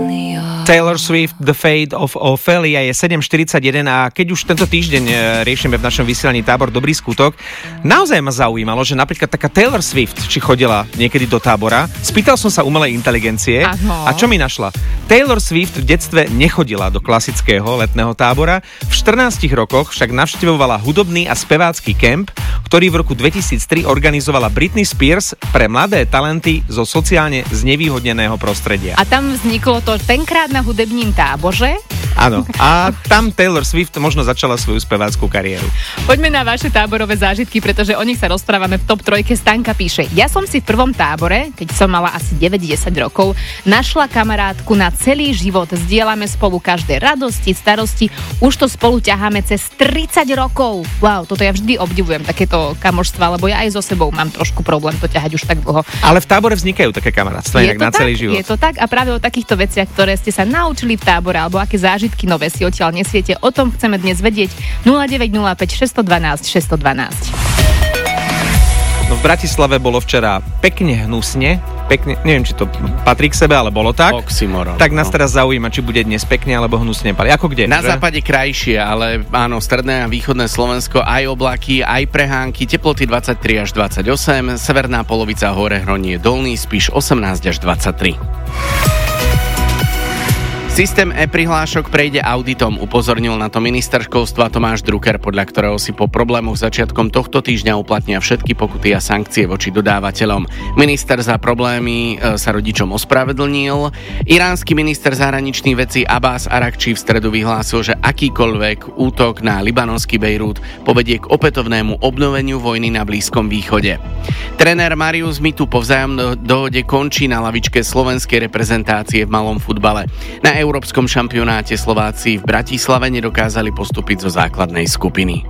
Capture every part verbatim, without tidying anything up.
Taylor Swift, The Fate of Ophelia je sedem štyridsaťjeden a keď už tento týždeň riešime v našom vysielaní Tábor Dobrý skutok, naozaj ma zaujímalo, že napríklad taká Taylor Swift, či chodila niekedy do tábora, spýtal som sa umelej inteligencie. Aho. A čo mi našla? Taylor Swift v detstve nechodila do klasického letného tábora, v štrnástich rokoch však navštevovala hudobný a spevácky kemp, ktorý v roku dvetisíctri organizovala Britney Spears pre mladé talenty zo sociálne znevýhodneného prostredia. A tam vzniklo to tenkrát na hudebním táboře. Áno. A tam Taylor Swift možno začala svoju speváckú kariéru. Poďme na vaše táborové zážitky, pretože o nich sa rozprávame v top trojke. Stanka píše: ja som si v prvom tábore, keď som mala asi deväť desať rokov, našla kamarátku na celý život. Zdieľame spolu každé radosti, starosti. Už to spolu ťaháme cez tridsať rokov. Wow, toto ja vždy obdivujem, takéto kamošstva, lebo ja aj so sebou mám trošku problém to ťahať už tak dlho. Ale v tábore vznikajú také kamarátstva inak na celý život. Je to tak a práve o takýchto veciach, ktoré ste sa naučili v tábore, alebo aké zážitky nové si odtiaľ nesiete, o tom chceme dnes vedieť. nula deväť nula päť šesť jedna dva šesť jedna dva. No v Bratislave bolo včera pekne hnusne, pekne, neviem, či to patrí k sebe, ale bolo tak. Oxymoron. Tak nás no. teraz zaujíma, či bude dnes pekne, alebo hnusne pali. Ako kde? Na že? západe krajšie, ale áno, stredné a východné Slovensko, aj oblaky, aj prehánky, teploty dvadsaťtri až dvadsaťosem, severná polovica hore hronie Dolný Spiš osemnásť až dvadsaťtri. Systém e-prihlášok prejde auditom, upozornil na to minister školstva Tomáš Drucker, podľa ktorého si po problémoch začiatkom tohto týždňa uplatnia všetky pokuty a sankcie voči dodávateľom. Minister za problémy e, sa rodičom ospravedlnil. Iránsky minister zahraničných vecí Abbas Arakči v stredu vyhlásil, že akýkoľvek útok na libanonský Bejrút povedie k opätovnému obnoveniu vojny na Blízkom východe. Tréner Marius Mitu po vzájomnej dohode končí na lavičke slovenskej reprezentácie v malom futbale. Na európskom šampionáte Slováci v Bratislave nedokázali postúpiť zo základnej skupiny.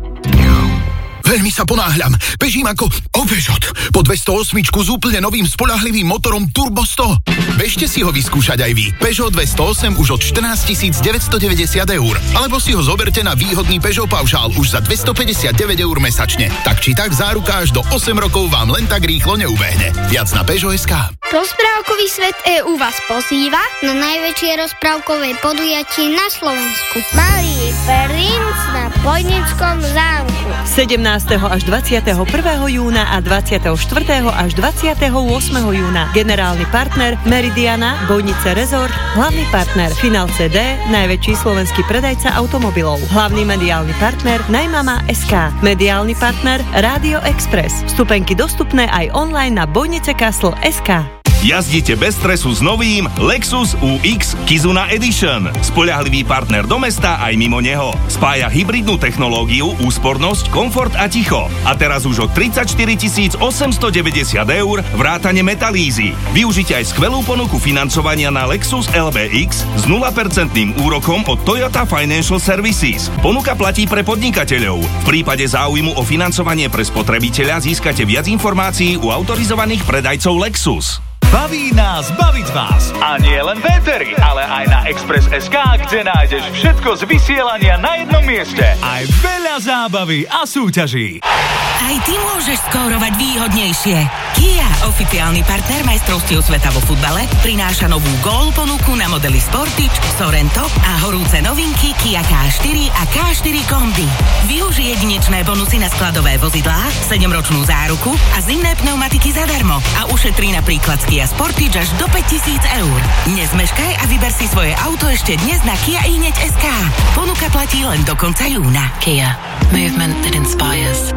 Veľmi sa ponáhľam. Bežím ako ovežot. Po dvestoosem s úplne novým spoľahlivým motorom Turbo sto. Bežte si ho vyskúšať aj vy. Peugeot dvestoosem už od štrnásťtisíc deväťstodeväťdesiat eur. Alebo si ho zoberte na výhodný Peugeot paušál už za dvestopäťdesiatdeväť eur mesačne. Tak či tak záruka až do osem rokov vám len tak rýchlo neubehne. Viac na Peugeot bodka es ká. Rozprávkový svet é ú vás pozýva na najväčšie rozprávkové podujatie na Slovensku. Malý princ na Bojnickom zámku. sedemnásteho až dvadsiateho prvého júna a dvadsiateho štvrtého až dvadsiateho ôsmeho júna. Generálny partner Meridiana, Bojnice Resort, hlavný partner Final cé dé, najväčší slovenský predajca automobilov. Hlavný mediálny partner Najmama bodka es ká. Mediálny partner Rádio Express. Vstupenky dostupné aj online na bojnice castle bodka es ká. Jazdite bez stresu s novým Lexus ú iks Kizuna Edition. Spoľahlivý partner do mesta aj mimo neho. Spája hybridnú technológiu, úspornosť, komfort a ticho. A teraz už od tridsaťštyri tisíc osemstodeväťdesiat eur vrátane metalízy. Využite aj skvelú ponuku financovania na Lexus el bé iks s nula percent úrokom od Toyota Financial Services. Ponuka platí pre podnikateľov. V prípade záujmu o financovanie pre spotrebiteľa získate viac informácií u autorizovaných predajcov Lexus. Baví nás baviť vás. A nie len vétery, ale aj na Express bodka es ká, kde nájdeš všetko z vysielania na jednom mieste. Aj veľa zábavy a súťaží. Aj ty môžeš skórovať výhodnejšie. Kia, oficiálny partner majstrovstiev sveta vo futbale, prináša novú gól ponuku na modely Sportage, Sorento a horúce novinky Kia ká štyri a ká štyri Kombi. Využij jedinečné bonusy na skladové vozidlá, sedemročnú záruku a zimné pneumatiky zadarmo a ušetrí napríklad z Kia Sportage až do päťtisíc eur. Nezmeškaj a vyber si svoje auto ešte dnes na kia i hneď bodka es ká. Ponuka platí len do konca júna. Kia. Movement that inspires.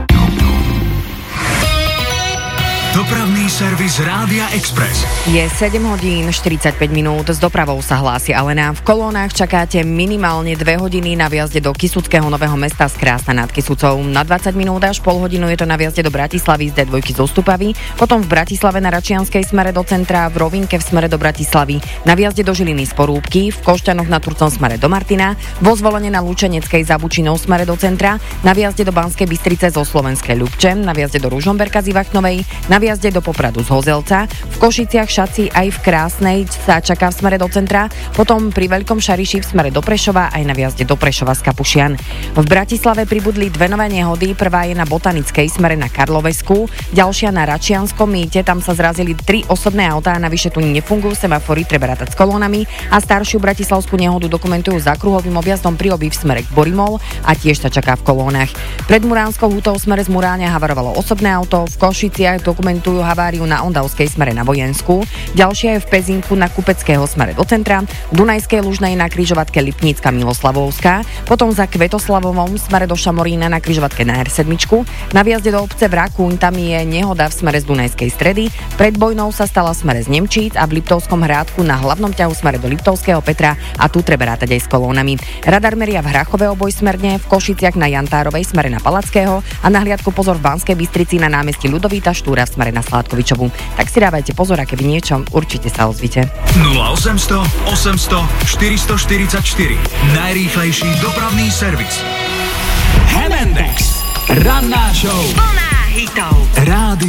Dopravný servis Rádia Express. Je sedem hodín štyridsaťpäť minút, s dopravou sa hlási Alena. V kolónach čakáte minimálne dve hodiny na vjazde do Kysuckého Nového Mesta z Krásna nad Kysucou. Na dvadsať minút až pol hodinu je to na vjazde do Bratislavy z dé dva zo Stupavy, potom v Bratislave na Račianskej smere do centra, v Rovinke v smere do Bratislavy, na vjazde do Žiliny z Porúbky, v Košťanoch na Turcom smere do Martina, vo Zvolene na Lučeneckej za Bučinou smere do centra, na vjazde do Banskej Bystrice zo Slovenskej Ľubče, na vjazde do Ružomberka z Ivachtnovej, na vjazde do Popradu z Hozelca, v Košiciach, Šaci aj v Krásnej sa čaká v smere do centra, potom pri Veľkom Šariši v smere do Prešova aj na vjazde do Prešova z Kapušian. V Bratislave pribudli dve nové nehody, prvá je na Botanickej smere na Karlovesku, ďalšia na Račianskom mýte, tam sa zrazili tri osobné autá a navyše tu nefungujú semafory, treba rátať s kolónami a staršiu bratislavskú nehodu dokumentujú za kruhovým objazdom pri obi v smere k Borimol a tiež sa čaká v kolónach. Pred Muránskou hútou v smere z Muráňa havarovalo osobné auto, v Košiciach dokumentujú haváriu na Ondavskej smere na Vojenskú, ďalšia je v Pezinku na Kupeckého smere do centra, v Dunajskej Lužnej na križovatke Lipnícka Miloslavovská, potom za Kvetoslavovom smere do Šamorína na križovatke na er sedem, na vjazde do obce Vrakúň tam je nehoda v smere z Dunajskej Stredy, pred Bojnou sa stala smere z Nemčíc a v Liptovskom Hrádku na hlavnom ťahu smere do Liptovského Petra a tu treba rátať aj s kolónami. Radar meria v Hrachove obojsmerne, v Košiciach na Jantárovej smere na Palackého a na hliadku pozor v Banskej Bystrici na námestí Ľudovíta Štúra v smere na Sládkovičovu. Tak si dávajte pozor, a keby niečom, určite sa ozvite. nula osemsto osemsto štyristoštyridsaťštyri. Najrýchlejší dopravný servis. em end exx. Ranná show. Plná hitov. Rádio